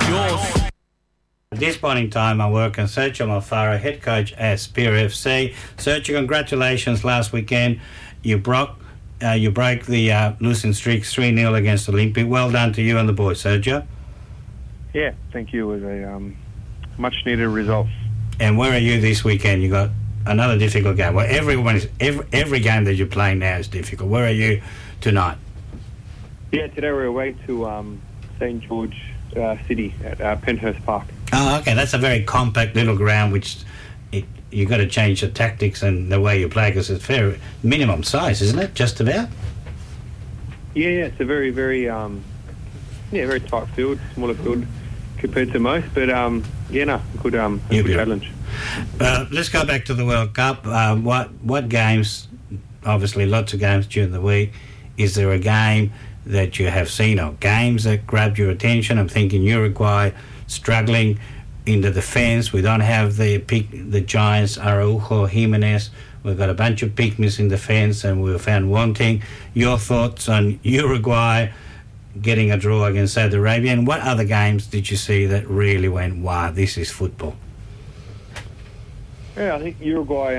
yours. At this point in time, I work on Sergio Malfaro, head coach at Spear FC. Sergio, congratulations last weekend. You broke the losing streak 3-0 against Olympic. Well done to you and the boys, Sergio. Yeah, thank you. It was a much-needed result. And where are you this weekend? You got another difficult game. Well, every game that you're playing now is difficult. Where are you tonight? Yeah, today we're away to St. George City at Penhurst Park. Oh, okay. That's a very compact little ground, which you got to change the tactics and the way you play because it's fair minimum size, isn't it? Just about. Yeah. It's a very, very, very tight field, smaller field compared to most. But good challenge. Let's go back to the World Cup. What games? Obviously, lots of games during the week. Is there a game that you have seen or games that grabbed your attention? I'm thinking Uruguay struggling in the defence. We don't have the Giants, Araujo, Jimenez. We've got a bunch of pygmies in defence and we were found wanting. Your thoughts on Uruguay getting a draw against Saudi Arabia, and what other games did you see that really went, wow, this is football? Yeah, I think Uruguay,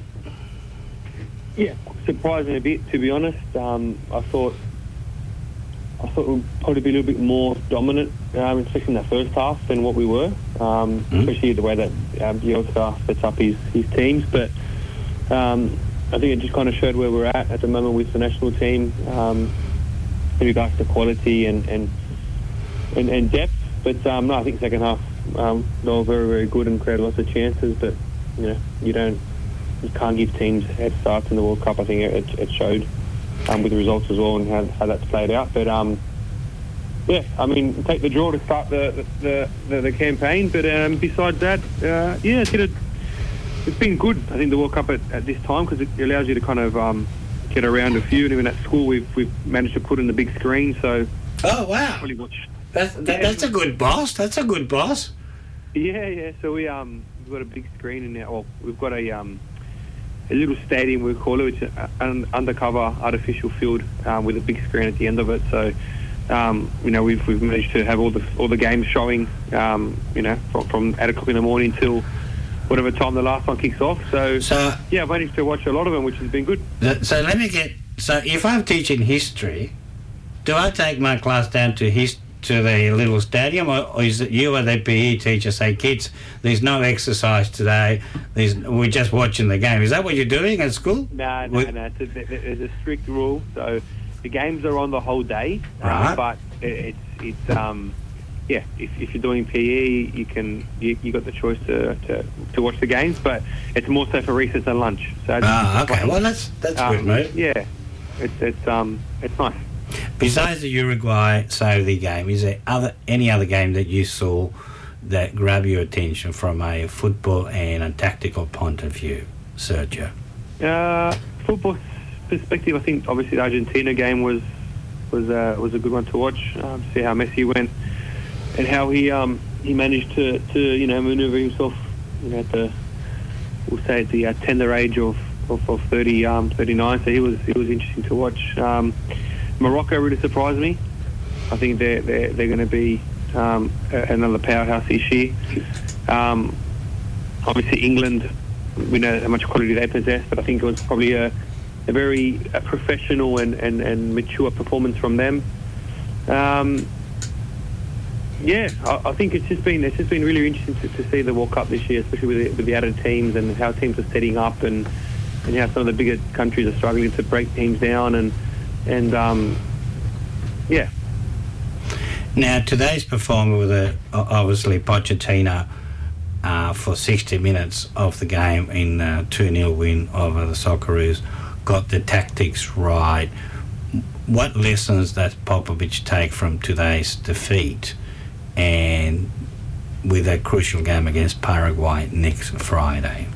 surprised me a bit, to be honest. I thought it would probably be a little bit more dominant, especially in the first half than what we were, especially the way that Bielsa sets up his teams. But I think it just kind of showed where we're at the moment with the national team in regards to quality and depth. But no, I think second half they were very, very good and created lots of chances. But you can't give teams head starts in the World Cup. I think it showed. With the results as well and how that's played out. But take the draw to start the campaign. But besides that, it's been good. I think the World Cup at this time because it allows you to kind of get around a few. And even at school, we've managed to put in the big screen. So probably watch. That's a good boss. That's a good boss. Yeah. So we've got a big screen in there. Well, we've got a little stadium, we call it, which is an undercover artificial field with a big screen at the end of it. So, we've managed to have all the games showing, from 8 o'clock in the morning till whatever time the last one kicks off. So I've managed to watch a lot of them, which has been good. So if I'm teaching history, do I take my class down to the little stadium, or is it you or the PE teacher say, kids, there's no exercise today, we're just watching the game? Is that what you're doing at school? No. There's a strict rule. So the games are on the whole day, right. But if you're doing PE, you got the choice to watch the games, but it's more so for recess and lunch. So okay. Well, that's good, mate. Yeah, it's nice. Besides the Uruguay-Saudi game, is there any other game that you saw that grabbed your attention from a football and a tactical point of view, Sergio? Football perspective, I think obviously the Argentina game was a good one to watch. See how Messi went and how he managed to maneuver himself at the tender age of 39. So he was interesting to watch. Morocco really surprised me. I think they're going to be another powerhouse this year. Obviously England, we know how much quality they possess, but I think it was probably a very professional and mature performance from them. I think it's just been really interesting to see the World Cup this year, especially with the added teams and how teams are setting up and how some of the bigger countries are struggling to break teams down and Now, today's performance with obviously Pochettino for 60 minutes of the game in 2-0 win over the Socceroos, got the tactics right. What lessons does Popovic take from today's defeat and with a crucial game against Paraguay next Friday?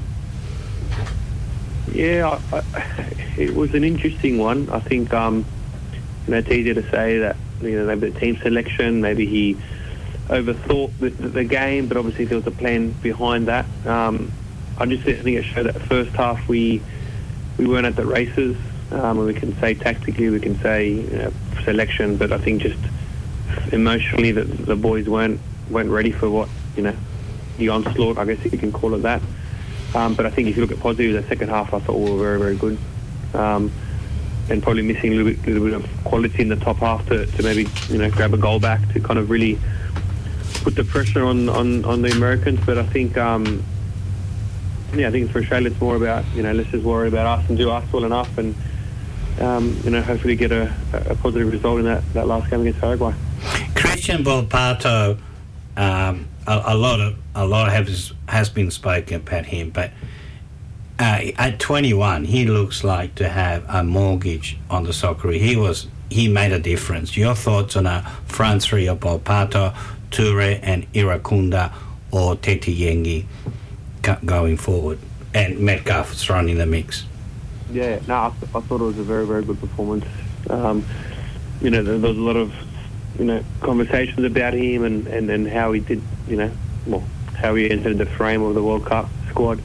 Yeah, it was an interesting one. I think it's easier to say that maybe the team selection, maybe he overthought the game, but obviously there was a plan behind that. I think it showed that first half we weren't at the races. And we can say tactically, we can say selection, but I think just emotionally that the boys weren't weren't ready for what, the onslaught, I guess you can call it that. But I think if you look at positives, the second half I thought we were very, very good. And probably missing a little bit of quality in the top half to maybe, grab a goal back to kind of really put the pressure on the Americans. But I think, I think for Australia it's more about, let's just worry about us and do us well enough and, hopefully get a positive result in that last game against Paraguay. Christian Volpato, a lot has been spoken about him, but at 21, he looks like to have a mortgage on the Socceroos. He made a difference. Your thoughts on a front three of Volpato, Toure and Irakunda or Tete Yengi going forward, and Metcalf thrown in the mix? Yeah, no, I thought it was a very, very good performance. There was a lot of, conversations about him and how he did, how he entered the frame of the World Cup squad.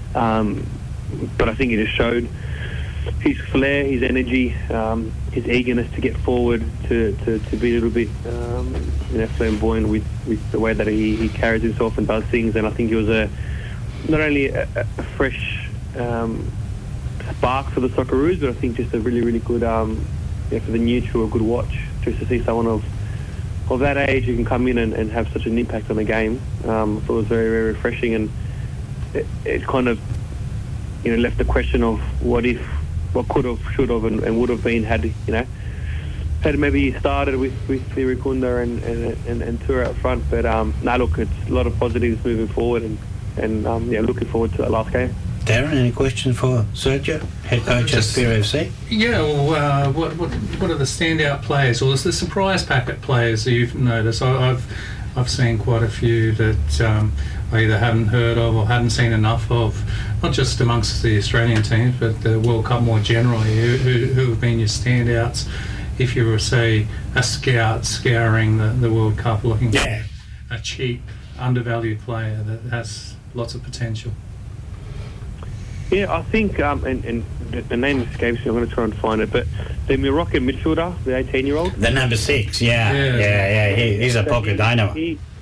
But I think he just showed his flair, his energy, his eagerness to get forward, to be a little bit, flamboyant with the way that he carries himself and does things. And I think he was not only a fresh spark for the Socceroos, but I think just a really, really good, for the neutral, a good watch, just to see someone of that age who can come in and have such an impact on the game. I thought it was very, very refreshing, and it kind of, left the question of what could have, should have, and would have been had maybe started with Irakunda and Toure up front. But look, it's a lot of positives moving forward, and looking forward to that last game. Darren, any questions for Sergio, head coach at Spear FC? Yeah, well, what are the standout players, or the surprise packet players that you've noticed? I've seen quite a few that I either haven't heard of or hadn't seen enough of, not just amongst the Australian teams, but the World Cup more generally. Who have been your standouts? If you were, say, a scout scouring the World Cup, looking for a cheap, undervalued player that has lots of potential. Yeah, I think, and the name escapes me, I'm going to try and find it, but the Moroccan midfielder, the 18-year-old. The number 6, he's a pocket dynamo.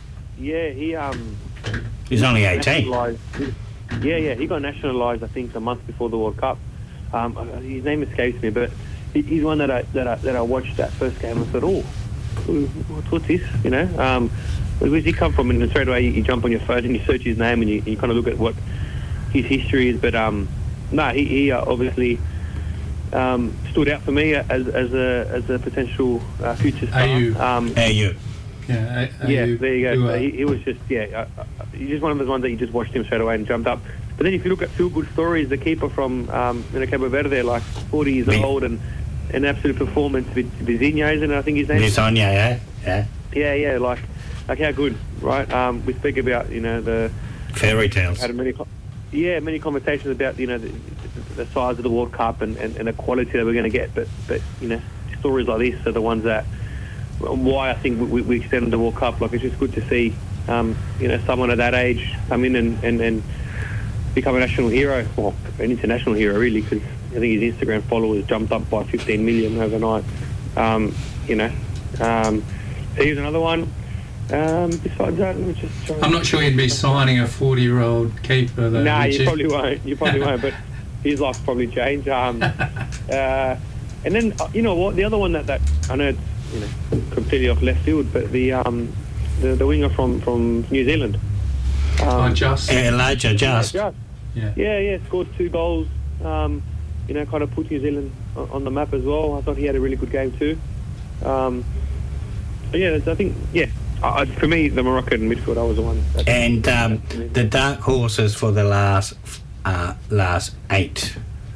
He's only 18. He got nationalised, I think, a month before the World Cup. His name escapes me, but he's one that I watched that first game and thought, what's this? Where does he come from? And straight away you jump on your phone and you search his name and you kind of look at what his history is. But he obviously stood out for me as a potential future star. AU. There you go. He was just he's just one of those ones that you just watched him straight away and jumped up. But then if you look at feel good stories, the keeper from Cabo Verde, like 40 years old, and an absolute performance with Vizinho, isn't it? I think his name. Vizinho, yeah. Like how good, right? We speak about the fairy tales. Had many conversations about the size of the World Cup and the quality that we're going to get, but stories like this are the ones that why I think we extended the World Cup. Like, it's just good to see someone at that age come in and become a national hero, or an international hero really, because I think his Instagram followers jumped up by 15 million overnight. So here's another one. Besides that, I'm not sure you'd be signing a 40-year-old keeper though. No, you probably won't. But his life's probably changed. And then you know what? The other one that I know it's completely off left field, but the winger from New Zealand. Elijah Just. Yeah. Scored 2 goals. Kind of put New Zealand on the map as well. I thought he had a really good game too. I think for me, the Moroccan midfielder was the one. And the dark horses for the last 8,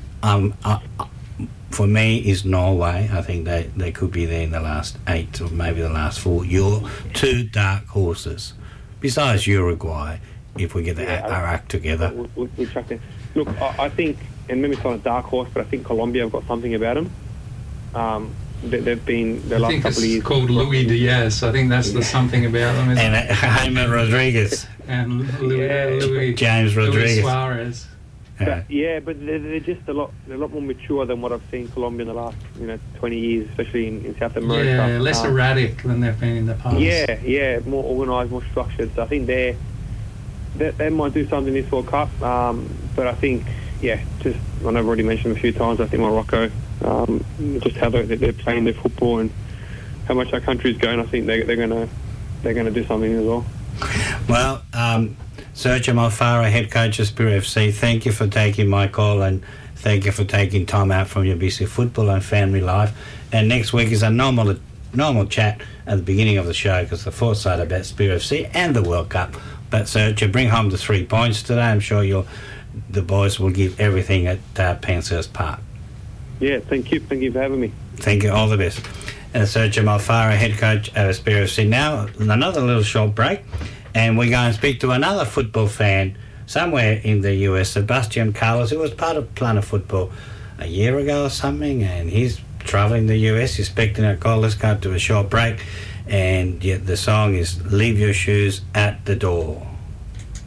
for me, is Norway. I think they could be there in the last 8 or maybe the last 4. Your 2 dark horses, besides Uruguay, if we get our act together. We'll chuck it. Look, I think, and maybe it's not a dark horse, but I think Colombia have got something about them. They've been the last couple of years. Called Luis Diaz. I think that's the something about them. And Jaime Rodriguez. And Luis James Rodriguez. Luis Suarez. but they're just a lot more mature than what I've seen Colombia in the last 20 years, especially in South America. Yeah, less erratic than they've been in the past. Yeah, more organised, more structured. So I think they might do something this World Cup. But I think, just I've already mentioned a few times. I think Morocco, just how they're playing their football and how much our country's going. I think they're gonna do something as well. Well, Sergio Malfara, head coach of Spirit FC, thank you for taking my call and thank you for taking time out from your busy football and family life. And next week is a normal chat at the beginning of the show because the foresight about Spirit FC and the World Cup. But Sergio, bring home the 3 points today. I'm sure the boys will give everything at Penshurst Park. Yeah, thank you. Thank you for having me. Thank you. All the best. Sergio Malfara, head coach of Spirit FC. Now, another little short break. And we go and speak to another football fan somewhere in the US, Sebastian Carlos, who was part of Planet Football a year ago or something, and he's travelling the US, expecting a call. Let's go to a short break, and the song is Leave Your Shoes at the Door.